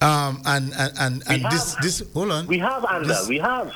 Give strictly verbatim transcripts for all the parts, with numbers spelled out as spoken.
Um, and and and, and this have, this hold on. We have, Anda. This, We have.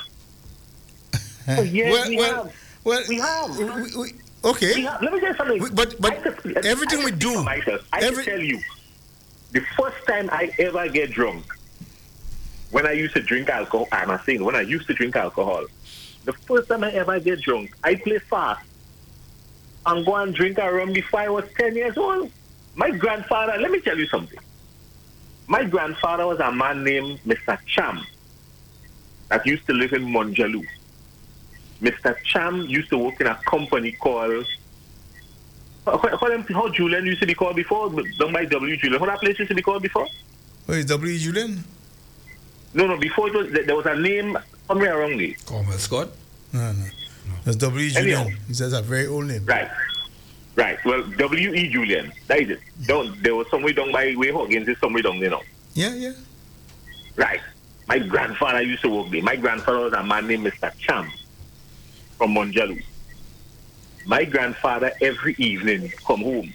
Oh, yes, well, we well, have. well, We have. we, we, okay. We have. Let me tell you something. We, but but could, everything we do, myself, I every, can tell you, the first time I ever get drunk, when I used to drink alcohol, I'm not saying when I used to drink alcohol, the first time I ever get drunk, I play fast and go and drink a rum before I was ten years old. My grandfather, let me tell you something. My grandfather was a man named Mister Cham that used to live in Monjaloo. Mister Cham used to work in a company called, how, how, how Julian used to be called before, done by W. Julian. How that place used to be called before? Oh, is W. Julian? No, no, before it was, there was a name somewhere around me. Cornwall Scott? No, no. That's W. Julian. He says a very old name. Right. Right. Well, W E. Julian. That is it. Don't, there was somewhere down by Way Huggins, there's somewhere down there now. Yeah, yeah. Right. My grandfather used to work there. My grandfather was a man named Mister Cham from Monjaloo. My grandfather, every evening, come home,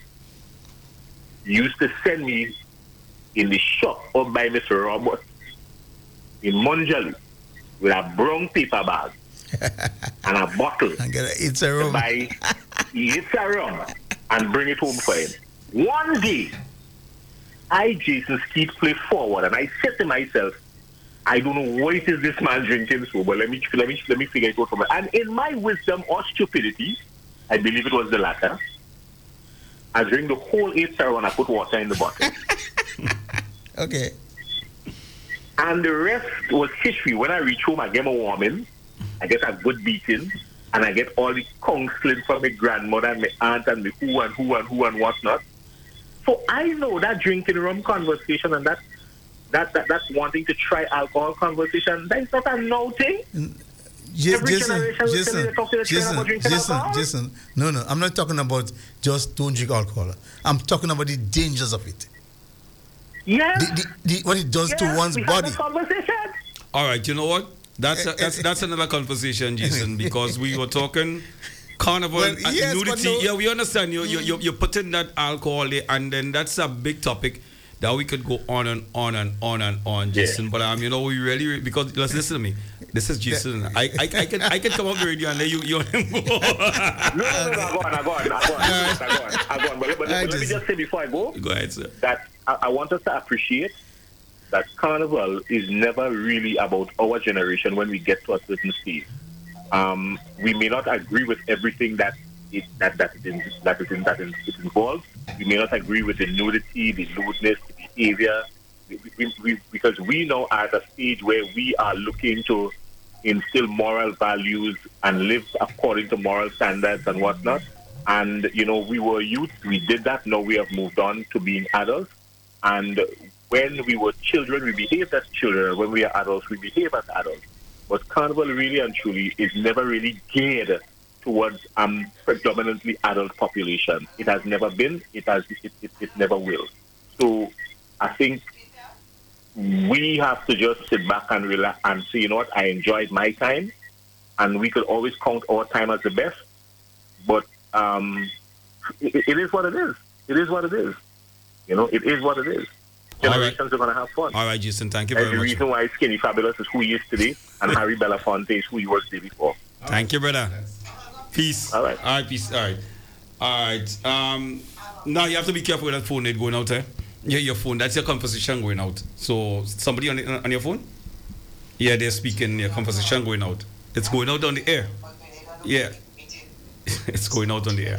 used to send me in the shop up by Mister Robert in Monjaloo with a brown paper bag and a bottle. And get a, it's a rum. Buy it's a rum and bring it home for him. One day, I, Jason Skeet, play forward and I said to myself, I don't know what it is this man drinking so, but let me let me let me figure it out from it. And in my wisdom or stupidity, I believe it was the latter. I drink the whole eight star and I put water in the bottle. Okay. And the rest was history. When I reach home, I get my warming, I get a good beating, and I get all the counseling from my grandmother and my aunt and the who and who and who and whatnot. So I know that drinking rum conversation and that that, that that's wanting to try alcohol conversation, that is not a no thing. J- Every Jason, generation will tell you to talk to the children Jason, about drinking Jason, alcohol. Jason, no, no, I'm not talking about just don't drink alcohol. I'm talking about the dangers of it. Yes. The, the, the, what it does yes, to one's we body. Had a conversation. All right, you know what? That's a, that's that's another conversation, Jason, because we were talking carnival Well, and yes, nudity. no. Yeah, we understand you you you you're putting that alcohol there, and then that's a big topic that we could go on and on and on and on, Jason. Yeah. But um, you know, we really because let's listen to me. This is Jason. I, I I can I can come off the radio and let you you. no, no, no, no, go on, I go on, I go on, I go on, I go on. But, but, but let me just say before I go, go ahead, sir. That I, I want us to appreciate that carnival is never really about our generation when we get to a certain stage. Um, we may not agree with everything that it, that that it, in, that it, in, that it, it involves. We may not agree with the nudity, the lewdness, the behavior, we, we, we, because we now are at a stage where we are looking to instill moral values and live according to moral standards and whatnot. And, you know, we were youth, we did that, now we have moved on to being adults. And when we were children, we behaved as children. When we are adults, we behave as adults. But carnival really and truly is never really geared towards um predominantly adult population. It has never been. It has. It, it, it never will. So I think we have to just sit back and relax and say, you know what, I enjoyed my time, and we could always count our time as the best. But um, it, it is what it is. It is what it is. You know, it is what it is. Generations right. are going to have fun. All right, Jason, thank you That's very the much. reason why Skinny Fabulous is who he is today, and Harry Belafonte is who he was the day before. Thank you, brother. Peace. All right. All right, peace. All right. All right. Um, now you have to be careful with that phone that's going out, eh? Yeah, your phone. That's your conversation going out. So somebody on, the, on your phone? Yeah, they're speaking. Your conversation going out. It's going out on the air. Yeah. It's going out on the air.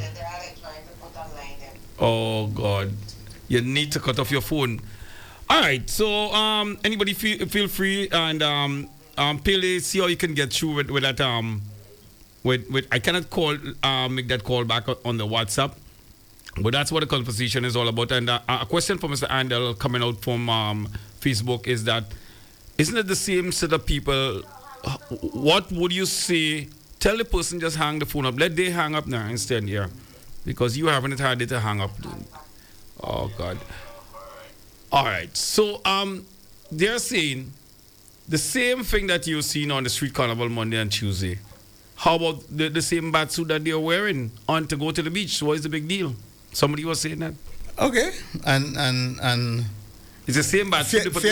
Oh, God. You need to cut off your phone. All right. So um, anybody feel, feel free and um, um, Pele, see how you can get through with, with that. Um, with, with I cannot call uh, make that call back on the WhatsApp. But that's what the conversation is all about. And uh, a question from Mister Andel coming out from um, Facebook is that, isn't it the same set of people? What would you say? Tell the person just hang the phone up. Let they hang up now instead, yeah. Because you haven't had it to hang up. Oh, God. All right. So um, they're saying the same thing that you've seen on the street carnival Monday and Tuesday. How about the, the same bat suit that they're wearing on to go to the beach? What is the big deal? Somebody was saying that. Okay, and and and it's the same bat suit. Fair,